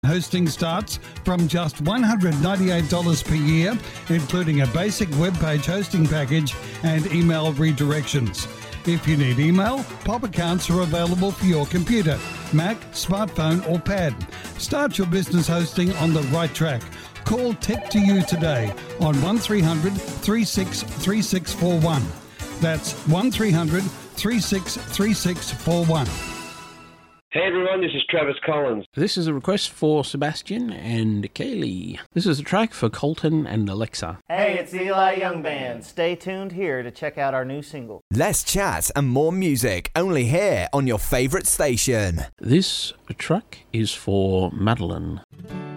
Hosting starts from just $198 per year, including a basic web page hosting package and email redirections. If you need email, POP accounts are available for your computer, Mac, smartphone or pad. Start your business hosting on the right track. Call Tech2You today on 1300 36 3641. That's 1300 36 3641. Hey everyone, this is Travis Collins. This is a request for Sebastian and Kaylee. This is a track for Colton and Alexa. Hey, it's the Eli Young Band. Stay tuned here to check out our new single. Less chat and more music, only here on your favourite station. This track is for Madeline.